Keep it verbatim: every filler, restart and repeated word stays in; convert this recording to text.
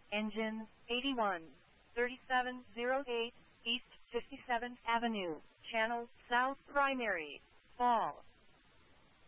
Engine eighty-one thirty-seven oh eight East fifty-seventh Avenue, Channel South Primary, Fall.